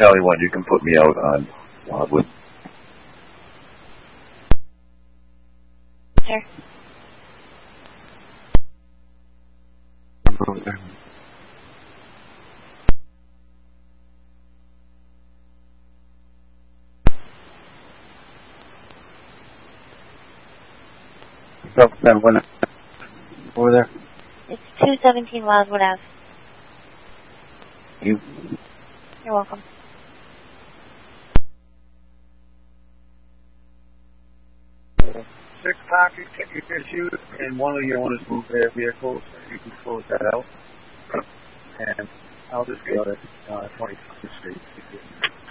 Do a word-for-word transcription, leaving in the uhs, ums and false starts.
Tally one, you can put me out on Wildwood. Sure. Over there. So, then when over there? It's two seventeen Wildwood Ave. You? You're welcome. Six pocket ticket issued, and one of you owners moved their vehicles. You can close that out. And I'll just go to uh, twenty-fifth Street.